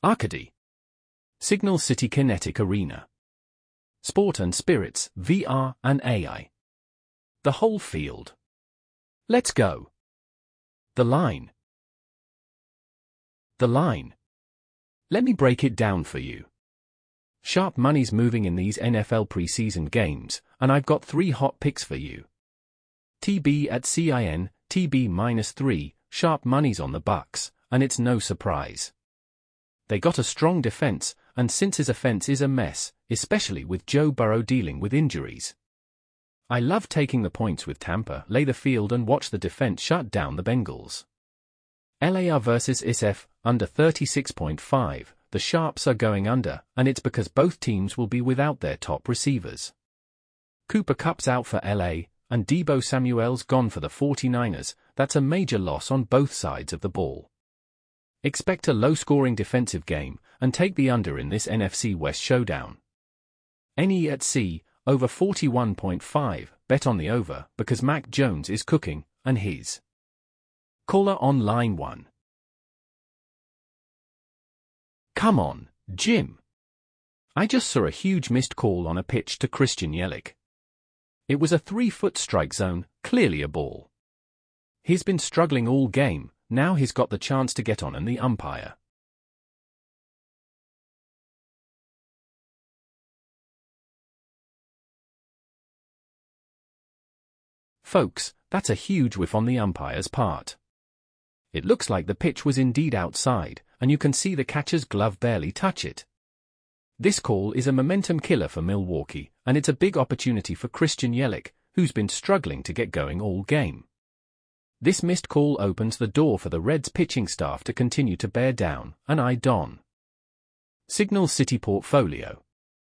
Arcady. Signal City Kinetic Arena. Sport and Spirits, VR and AI. The whole field. Let's go. The line. The line. Let me break it down for you. Sharp money's moving in these NFL preseason games, and I've got 3 hot picks for you. TB at CIN, TB -3, sharp money's on the Bucks, and it's no surprise. They got a strong defense, and since his offense is a mess, especially with Joe Burrow dealing with injuries. I love taking the points with Tampa, lay the field and watch the defense shut down the Bengals. LAR versus SF, under 36.5, the Sharps are going under, and it's because both teams will be without their top receivers. Cooper Kupp's out for LA, and Deebo Samuel's gone for the 49ers. That's a major loss on both sides of the ball. Expect a low-scoring defensive game, and take the under in this NFC West showdown. NE at C, over 41.5, bet on the over, because Mac Jones is cooking, and his. Caller on line 1. Come on, Jim. I just saw a huge missed call on a pitch to Christian Yelich. It was a 3-foot strike zone, clearly a ball. He's been struggling all game, now he's got the chance to get on and the umpire. Folks, that's a huge whiff on the umpire's part. It looks like the pitch was indeed outside, and you can see the catcher's glove barely touch it. This call is a momentum killer for Milwaukee, and it's a big opportunity for Christian Yelich, who's been struggling to get going all game. This missed call opens the door for the Reds pitching staff to continue to bear down, and eye Don. Signal City Portfolio.